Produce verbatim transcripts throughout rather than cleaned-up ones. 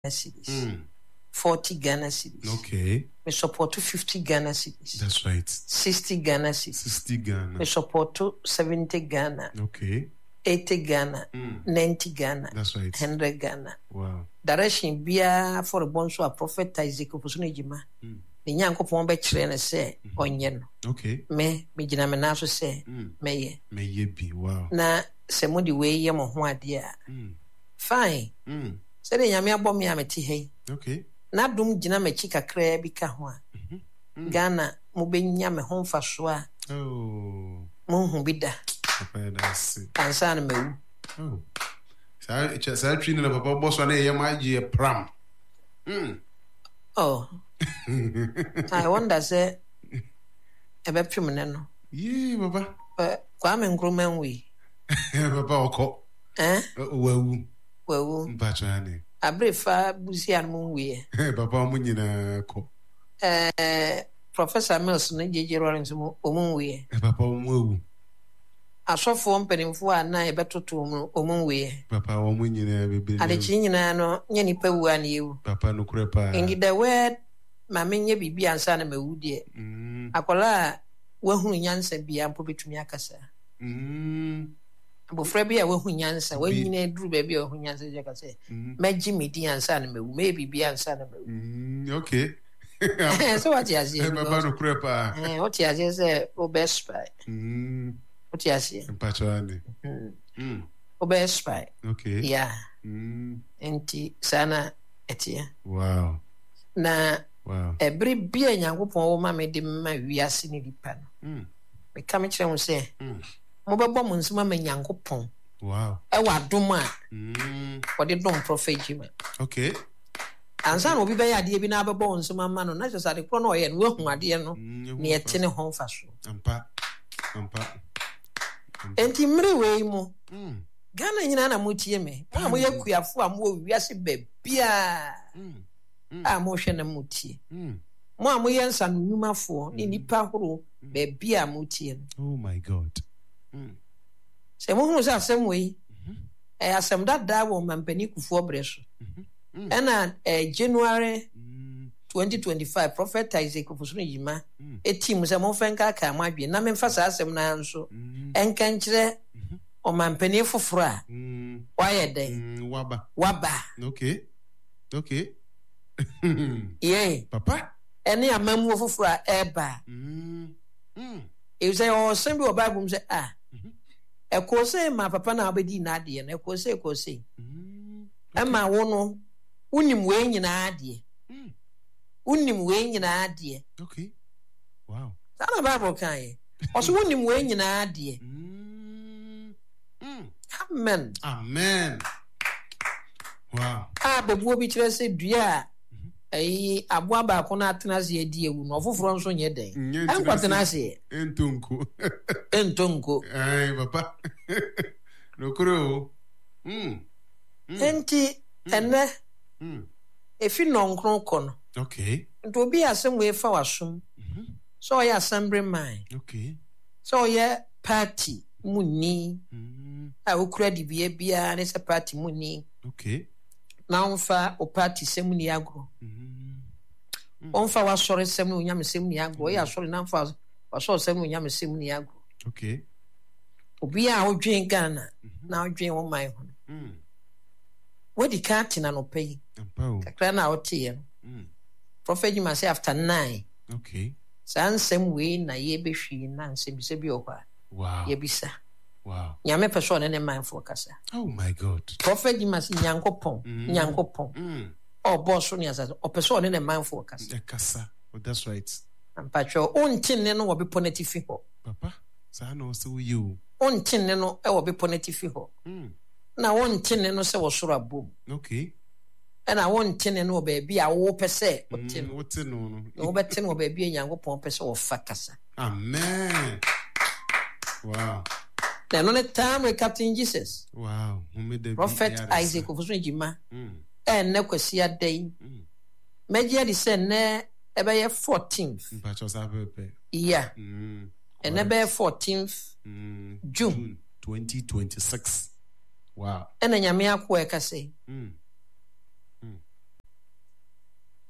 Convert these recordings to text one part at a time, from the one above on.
cedis. Mm. forty Ghana cedis. Okay. Me support to fifty Ghana cedis. That's right. sixty Ghana cedis. sixty Ghana. Me support to seventy Ghana. Okay. eighty Ghana. Mm. ninety Ghana. That's right. one hundred Ghana. Wow. Direction bia for a bonso a prophet Isaac Opusunejima. Mm. The Yankopon be chere say onye no. Okay. Me me gina me na so say Mm. me ye. Me ye be. Wow. Na se mo di we ye mo ho ade a. Mm. Fine. Mm. Se de nyame abom me amete hei. Okay. Na dum gina me chi kakra bi ka ho a. Mm-hmm. Mm. Ghana mo benya me ho mfa so a. Oh. Mo hu bi da. Papa that's it. Ansa na mewu. Oh. Sa sa training na papa boss na ye ma je pram. Mm. Oh. I wonder say ebe prim ne no. Yeah, papa. Eh, kwa me Nkrumah we. Papa oko. Eh? Wawu. Wawu. Mpachane. Abrefa busia no we. Papa mu nyina ko. Eh, Professor Mills no J J Lawrence mo omun we. Papa mu wawu. Asofo mpanimfo a na ebetoto omun omun we. Papa wo mu nyina bebe. Adechi nyina no nye nipa wu an yewu. Papa no kure pa. In the word ma menye bibi ansa na mewu de. Mm. Akola wahunu nyansa bia mpo betumi akasa. Mm. Abofra bia wahunu nyansa wanyina duru ba bia wahunu nyansa je ka say. Maji medi ansa na mewu, me bibi ansa na mewu. Mm. Okay. So what you say? Papa no kure pa. Eh, what you say say o best spy. Mm. What you say? Mpachane. Mm. Mm. O best spy. Okay. Yeah. Mm. Enti sana etia. Wow. Na Wow. every bia Nyankopon wo ma me de ma wiase ni dipa no. Mm. Me ka me kire wo say. Mm. Mo bebo mo nsima ma Nyankopon. Wow. E wa dom a. Mm. O de dom prophet jima. Okay. Ansa no obi be ya ade bi na bebo nsima ma no na so sade kro no ye no wahu ade no. Ne yete ne ho fa so. Ampa. Ampa. Enti mri we mo. Mm. Ghana nyina na motie me. Mo mo yakuafo a mo wiase be bia. Mm. A mo hwe na motie. Mm. Mo a mo yensa no nwumafo ni nipa horo be bia motie no. Oh my God. Mm. Se mo hu sa asem we. Eh asem dada wo mampani kufuo breso. Mm. Ena eh January Mm. twenty twenty-five prophet Isaac Opusunejima Mm. etim se mo fenka ka ma dwe na me mfa sa asem na nso Mm. enka nkire o mampani foforo a Mm. waye de Mm. Waba. waba Okay. Okay. ye Papa. ene amamu foforo a eba Mm. Mm. e say o sem bi o bible say ah Mhm. e ko say ma papa na abedi na ade na e ko say ko say Mm. e ma wo no unim we nyina ade Mm. unim we nyina ade Okay. Wow. sana bible kan ye o so unim we nyina ade Mm. Mm. amen Amen. Wow. a bebuo bi kire say dua ai aboa ba ko na atena se adi ewu no ofoforo nso nye den an kwatena se Entonko. entonko Ai, papa. No kuro. Mm. enti ene Mm. efi nonkron ko no Okay. nto bi asem we fa wasom Mhm. so ya assembly man Okay. so ya party muni Mm. a okura di bia bia ne se party muni Okay. na onfa o party sem ni agro Mm. onfa wa sore sem ni onyam sem ni agro ya sore na onfa wa sore sem ni onyam sem ni agro Okay. obi a odwen Ghana na odwen wo man ho Mm. wodi ka tina no pay Ampa. kakra na otie no Mm. prophet you say after nine Okay. san sem we na ye behwi na nsem bi se bi okwa Wow. ye bisa Wow. nyame person ne ne man for kasa Oh my God. prophet you say nyankopon nyankopon Mm. oh boss ni asa o person ne ne man for kasa Ekasa. Oh, that's right. ampatcho ontin ne no wo be ponetifi ho Papa. Sa no so you. ontin ne no e wo be ponetifi ho Mm. na ontin ne no se wo soro abom Okay. e na ontin ne no ba bi a wo pese otin Mm. What's no no? no wo betin wo ba bi nyankopon pese wo fa kasa Amen. Wow. na no ne time we Captain Jesus Wow. prophet Isaac Opusunejima Mm. e na kwasi adai Mm. megia di se ne e be fourteenth Mpacho sa pepe. yeah Mm. and e be fourteenth Mm. June twenty twenty-six. Wow. e na nyame akwa e ka say Mm.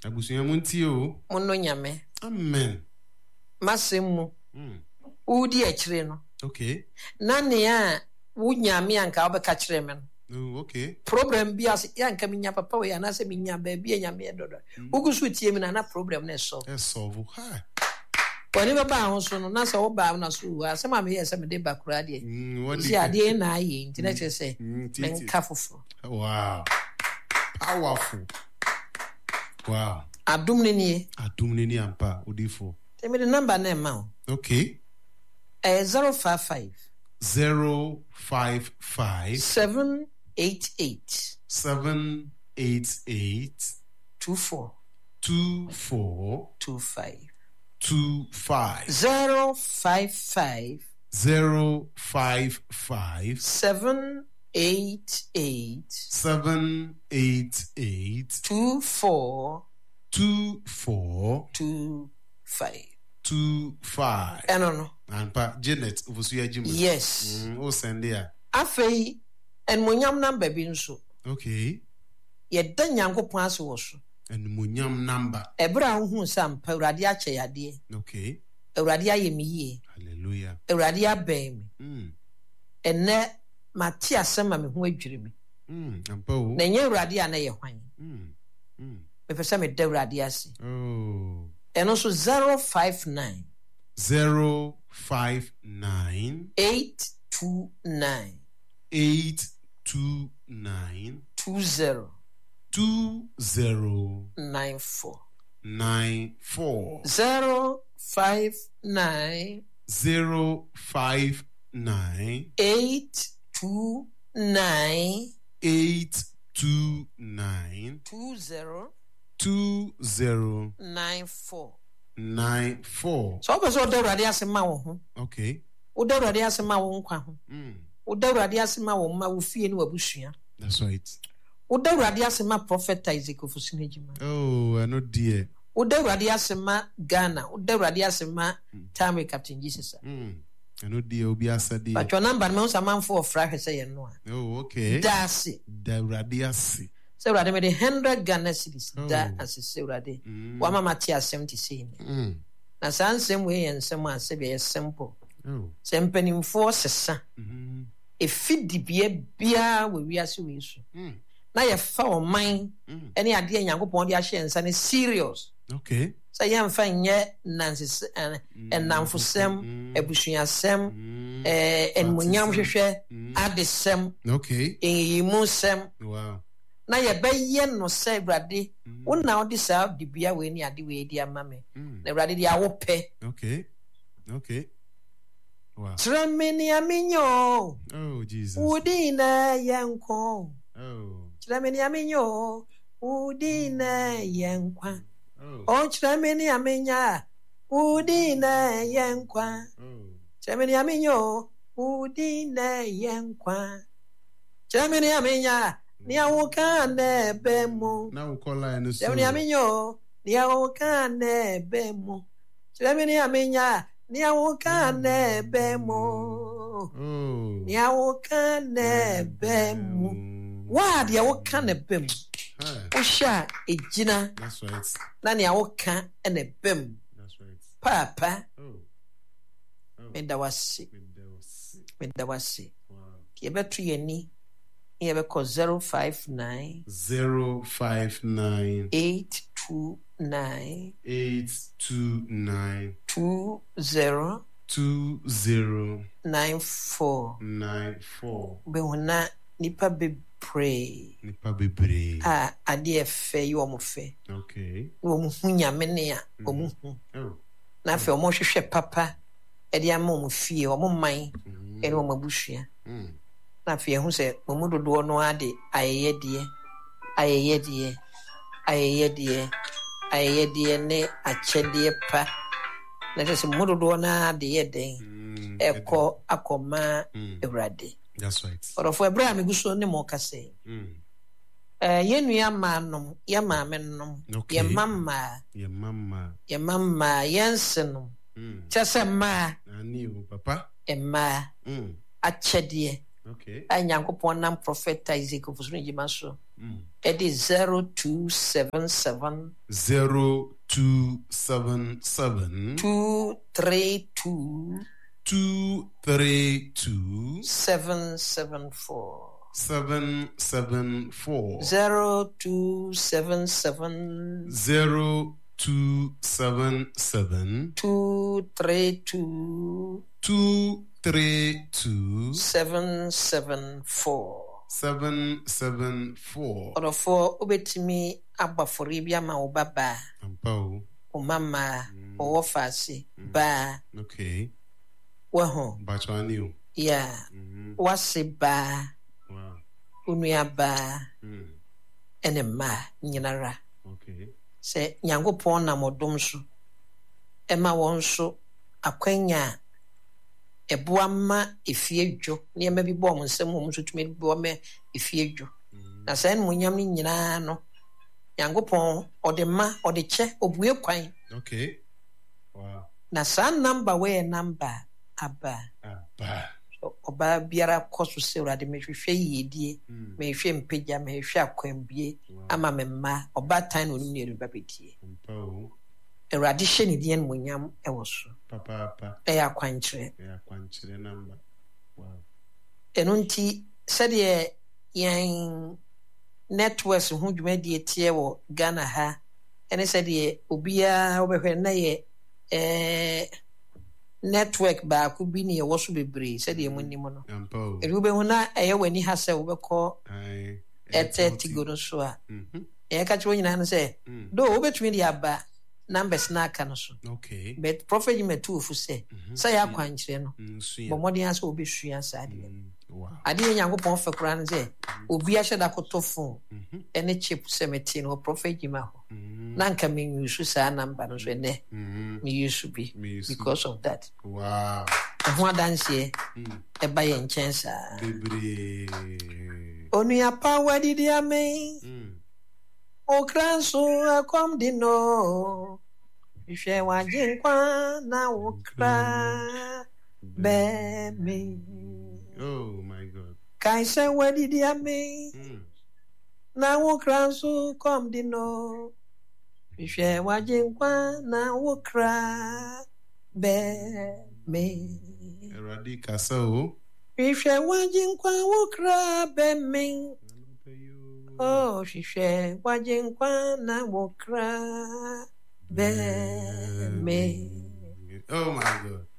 Abusuya munti o. Mono nyame. Amen. Masemu. Mm. Udi echire no. Okay. Na ne a wo nyame anka obeka kire me no. Oh, okay. Problem bi as ya nka minya papa we ana se minya ba bi nyame edodo. Ugusu tie mi na na problem na so. E solve. Ha. Oni baba ho so no na se wo ba na so wa se ma me ye se me de ba kura de. Si ade na aye nti na che se men ka fofo. Wow. Powerful. Wow. Adum ni ni. Adum ni ni ampa odifo. Tell me the number na ma. Okay. Eh zero five five zero five five seven eight eight seven eight eight two four two four two five two five zero five five zero five five seven eight eight seven eight eight two four two four two five two five. I don't know. And pa Janet Uvusuya Jim. Yes. Mm, oh Sandia. Afei and munyam number bi nso. Okay. Ye dan Nyankopon ase wo so. And munyam number. Ebra hu sam pa Awurade ache yade. Okay. Awurade ayemi yie. Hallelujah. Awurade abɛn me. Mm. Ene mate asɛm a me ho adwiri me. Mm. Ampo. Na nye Awurade a na ye hwan. Mm. Mm. Me pese me da Awurade ase. Oh. And also zero five nine zero five nine eight two nine eight two nine two zero two zero nine four nine four zero five nine zero five nine eight two nine eight two nine two zero two zero nine four nine four. So obeso de Awurade ase ma wo ho. Okay. Wo de Awurade ase ma wo nkwa ho. Mm. Wo de Awurade ase ma wo ma wo fie ni wabusua. That's right. Wo de Awurade ase ma prophet Isaac Ofusina Ejima. Oh, I know dear. Wo de Awurade ase ma Ghana, wo de Awurade ase ma Tamil Captain Jesus. Mm. I know dear obi asadi. But your number me unsa manfo ofra hwese ye no a. Oh, okay. Dase. Da Awurade ase. Se Awurade me de one hundred Ghana cedis da ase se Awurade. Wa mama ti asem ti sei ni. Mm. Na san sem we ye nsem a se be ye simple. Oh. Se mpanimfo sesa. Mhm. E fidi bia bia we wiase we so. Mm. Na ye fa o man ene ade Nyankopon de ahye nsa ne serious. Okay. So ye mfa nye nansis enamfosem, ebusuasem, eh enmunyam hwehwe, adesem. Okay. Eyimusem. Wow. Na ye beye no se Awurade wo na odi sa de bia we ni ade we di ama me na Awurade di awope. Okay. Okay. Wow. Tremeni aminyo Oh Jesus. udi na yenko. Oh. Tremeni aminyo udi na yenkwa. Oh. Oh tremeni aminya udi na yenkwa. Oh. Tremeni aminyo udi na yenkwa. Tremeni aminya ni awuka na bemu. Na ukola ene so. Tremeni aminyo ni awuka na bemu. Tremeni aminya ni awuka na bemu. Oh. Ni awuka na bemu. Wa dia awuka na bemu. Usha ejina. That's right. Na ni awuka na bemu. That's right. Papa. Oh. Oh. Meda wasi. Meda wasi. Meda wasi. Wow. Yebetu yeni. Yebeko zero five nine zero five nine eight two nine eight two nine two zero two zero nine four. nine four. Behuna nipa bebre. Nipa bebre. Ah, ade efe yi omo fe. Okay. Omo hu nyame ne a omo hu. Oh. Na fe omo hwehwe papa e de ama omo fie omo man e no omo busua. Mm. Na fe hu se omo dodo no ade ayeye de ayeye de ayeye de ayeye de ne achede pa. Na se omo dodo na ade ye den eko akoma Awurade. That's right. Orofo Abraham guso ne mo kase. Mm. Eh yenu ya manom, ya maamenom, Okay. ya mama, Your mama. ya mama yensenom. Mm. Chase ma Ani o papa. emma Mm. achede. Okay. Ay Nyankopon nam prophet Isaac Ofusina Ejima so. It is zero two seven seven zero two seven seven two three two two three two seven seven four. Seven seven four Zero two seven seven zero two seven seven two three two two three two seven seven four. seven seven four. Or for ubetimi abba for ribiama o baba Ampo. o mama o ofasi ba. Okay. Waho. Bachwani. Yeah. Wasi ba. Wow. Unuya ba. Mm. Ene ma nyinara. Okay. Se Nyankopon na modom so. Ema won so akwanya eboa ma efiedwo ne ema bi bo mo nsem mo so tumi bo ma efiedwo. Na sa en munyam ni nyina no Nyankopon ode ma ode che obue kwan. Okay. Wow. Na sa number we number aba. Aba. Oba biara koso se urade mehwehwe yedie mehwehwe mpagya mehwehwe akwambie ama memma oba tan no nim ne babedie Ampo. Urade hye ne die munyam ewo so Papa papa. E ya kwankyere. E ya kwankyere number. Wow. Eno nti sede yen networks hu dwumadie tie wo Ghana ha ene sede obia obehwe na ye eh network ba ku bi ne wo so bebre sede mu nim no. Ampo. Eri ube hu na eye wani ha se wobekọ Ai. eteti go no so a. Mhm. E ka chiwo nyina no se do obetumi di aba numbers na aka no so. Okay. But prophet you metu fu se say ya kwankyere no. Nsuya. Bo modern ase obesua sa de. Wow. Ade Nyankopon fe kura no se obi a hyeda kotofo ene chip seventeen no prophet ma ho. Na nka me use sa number no so ne. Me use bi because of that. Wow. Ho adanse e ba ye nchen sa. Bebre. Onu ya power didi ame. O kranso akom di no. Ihwe wajinkwa na wokra be me. Oh my God. Kai se wadidi ame. Na wokranso kom di no. Ihwe wajinkwa na wokra be me. Eradi kasa o. Ihwe wajinkwa wokra be me. Oh, ihwe wajinkwa na wokra be me. Oh my God.